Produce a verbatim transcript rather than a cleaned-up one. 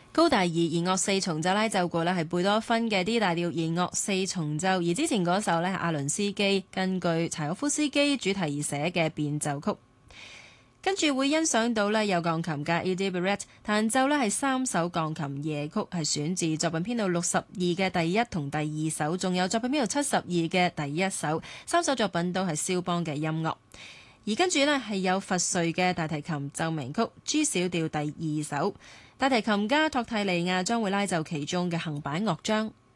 高大二弦樂四重奏拉奏過呢係貝多芬嘅 D 大調弦樂四重奏，而之前嗰首呢係阿倫斯基根據柴可夫斯基主題而寫嘅變奏曲。跟住會欣賞到呢有鋼琴家 Edi Barrett 彈奏呢係三首鋼琴夜曲，係選自作品編號六十二嘅第一同第二首，仲有作品編號七十二嘅第一首，三首作品都係肖邦嘅音樂。而跟住呢係有佛瑞嘅大提琴奏鳴曲 G 小調第二首，大提琴家托蒂利亞將會拉奏其中嘅行板樂章。